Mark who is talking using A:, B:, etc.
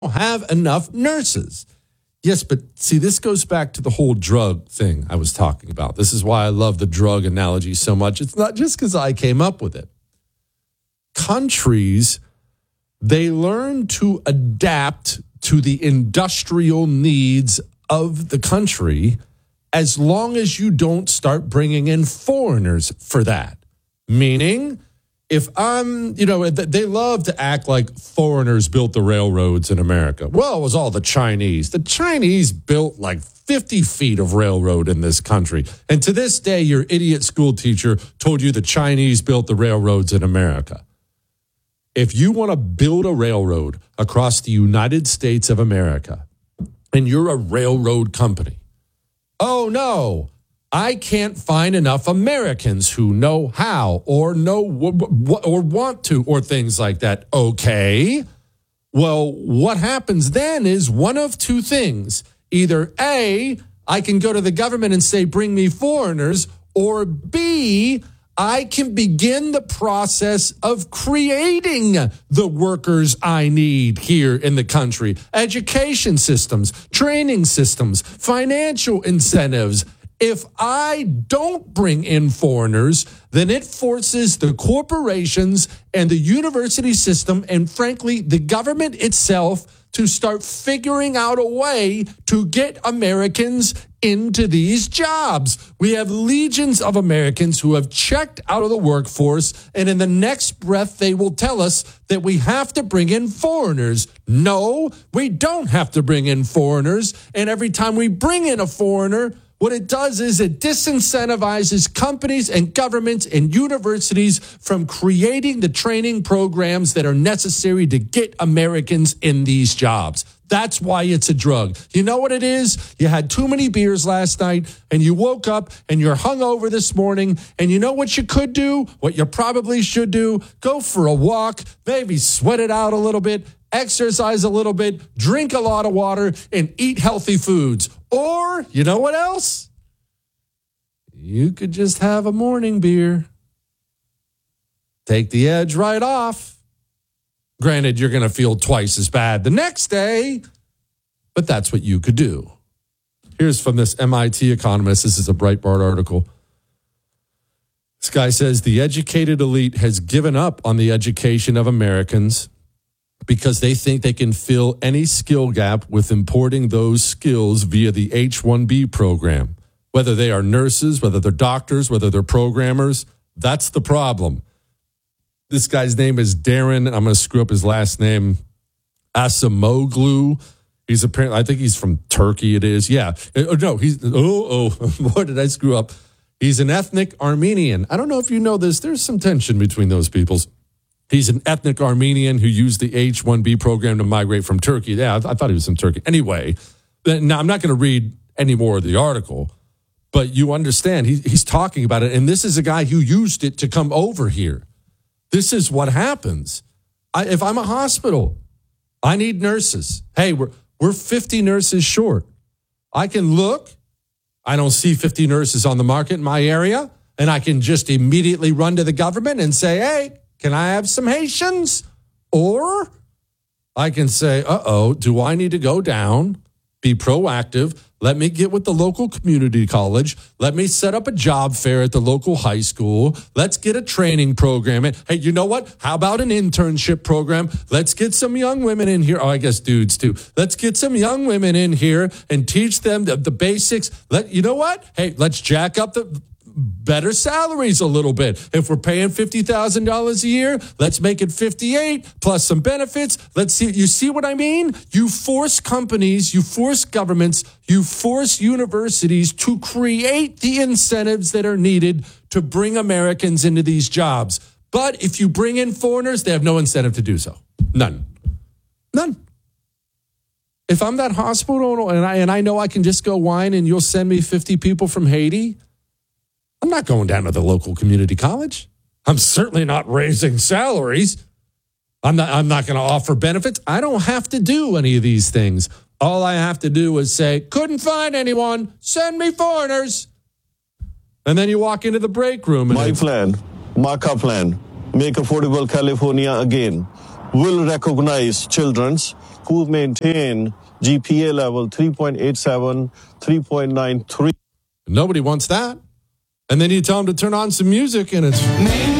A: don't have enough nurses. Yes, but see, this goes back to the whole drug thing I was talking about. This is why I love the drug analogy so much. It's not just because I came up with it. Countries, they learn to adapt to the industrial needs of the country as long as you don't start bringing in foreigners for that. Meaning, if I'm, they love to act like foreigners built the railroads in America. Well, it was all the Chinese. The Chinese built like 50 feet of railroad in this country. And to this day, your idiot school teacher told you the Chinese built the railroads in America. If you want to build a railroad across the United States of America, and you're a railroad company, oh no, I can't find enough Americans who know how or know or want to or things like that. Okay. Well, what happens then is one of two things. Either A, I can go to the government and say, bring me foreigners, or B, I can begin the process of creating the workers I need here in the country. Education systems, training systems, financial incentives. If I don't bring in foreigners, then it forces the corporations and the university system and, frankly, the government itself to start figuring out a way to get Americans into these jobs. We have legions of Americans who have checked out of the workforce, and in the next breath, they will tell us that we have to bring in foreigners. No, we don't have to bring in foreigners, and every time we bring in a foreigner, what it does is it disincentivizes companies and governments and universities from creating the training programs that are necessary to get Americans in these jobs. That's why it's a drug. You know what it is? You had too many beers last night and you woke up and you're hungover this morning. And you know what you could do? What you probably should do? Go for a walk, maybe sweat it out a little bit, exercise a little bit, drink a lot of water, and eat healthy foods. Or, you know what else? You could just have a morning beer. Take the edge right off. Granted, you're going to feel twice as bad the next day, but that's what you could do. Here's from this MIT economist. This is a Breitbart article. This guy says the educated elite has given up on the education of Americans because they think they can fill any skill gap with importing those skills via the H-1B program. Whether they are nurses, whether they're doctors, whether they're programmers, that's the problem. This guy's name is Darren, I'm going to screw up his last name, Asimoglu. He's apparently, I think he's from Turkey, it is. Yeah. No, what did I screw up? He's an ethnic Armenian. I don't know if you know this. There's some tension between those peoples. He's an ethnic Armenian who used the H-1B program to migrate from Turkey. Yeah, I thought he was from Turkey. Anyway, now I'm not going to read any more of the article, but you understand he's talking about it. And this is a guy who used it to come over here. This is what happens. If I'm a hospital, I need nurses. Hey, we're 50 nurses short. I can look. I don't see 50 nurses on the market in my area. And I can just immediately run to the government and say, hey, can I have some Haitians? Or I can say, do I need to go down, be proactive? Let me get with the local community college. Let me set up a job fair at the local high school. Let's get a training program. Hey, you know what? How about an internship program? Let's get some young women in here. Oh, I guess dudes too. Let's get some young women in here and teach them the basics. You know what? Hey, let's jack up the better salaries a little bit. If we're paying $50,000 a year, let's make it 58 plus some benefits. Let's see. You see what I mean? You force companies, you force governments, you force universities to create the incentives that are needed to bring Americans into these jobs. But if you bring in foreigners, they have no incentive to do so. None. If I'm that hospital and I know I can just go whine and you'll send me 50 people from Haiti, I'm not going down to the local community college. I'm certainly not raising salaries. I'm not going to offer benefits. I don't have to do any of these things. All I have to do is say, couldn't find anyone, send me foreigners. And then you walk into the break room. And
B: my plan, Marka plan, Make Affordable California Again, will recognize children's schools maintain GPA level 3.87, 3.93.
A: Nobody wants that. And then you tell them to turn on some music, and it's...